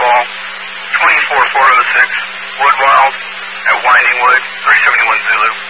call. 24406, Woodwild at Winding Wood, 371 Zulu.